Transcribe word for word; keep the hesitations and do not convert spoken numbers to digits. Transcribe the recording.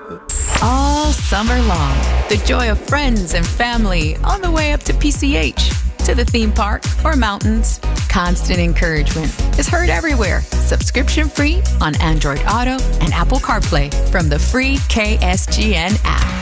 All summer long, the joy of friends and family on the way up to P C H, to the theme park or mountains. Constant encouragement is heard everywhere. Subscription free on Android Auto and Apple CarPlay from the free K S G N app.